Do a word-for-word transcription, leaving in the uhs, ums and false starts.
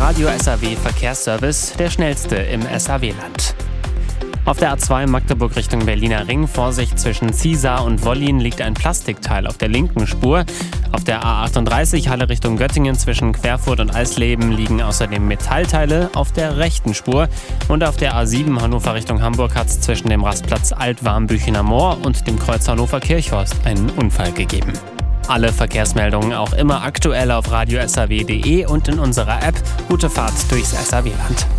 Radio S A W Verkehrsservice, der schnellste im S A W-Land. Auf der A zwei Magdeburg Richtung Berliner Ring, Vorsicht zwischen Ziesar und Wollin, liegt ein Plastikteil auf der linken Spur. Auf der A achtunddreißig Halle Richtung Göttingen zwischen Querfurt und Eisleben liegen außerdem Metallteile auf der rechten Spur. Und auf der A sieben Hannover Richtung Hamburg hat es zwischen dem Rastplatz Altwarmbüchener Moor und dem Kreuz Hannover Kirchhorst einen Unfall gegeben. Alle Verkehrsmeldungen auch immer aktuell auf radio s a w punkt d e und in unserer App. Gute Fahrt durchs S A W-Land.